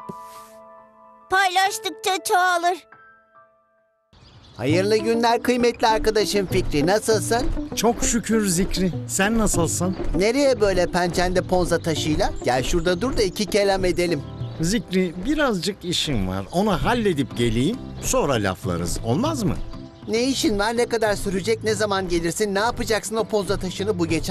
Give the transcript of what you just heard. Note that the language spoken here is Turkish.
Paylaştıkça çoğalır. Hayırlı günler kıymetli arkadaşım Fikri. Nasılsın? Çok şükür Zikri. Sen nasılsın? Nereye böyle pençende ponza taşıyla? Gel şurada dur da iki kelam edelim. Zikri, birazcık işim var. Onu halledip geleyim. Sonra laflarız. Olmaz mı? Ne işin var? Ne kadar sürecek? Ne zaman gelirsin? Ne yapacaksın o ponza taşını? Bu geçen